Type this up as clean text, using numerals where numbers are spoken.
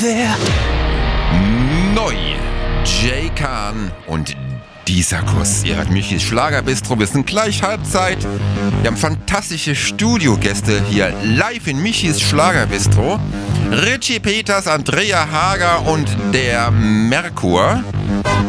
Wer? Neu. Jay Kahn und dieser Kuss. Ihr hört Michis Schlagerbistro. Wir sind gleich Halbzeit. Wir haben fantastische Studiogäste hier live in Michis Schlagerbistro. Richie Peters, Andrea Hager und der Merkur.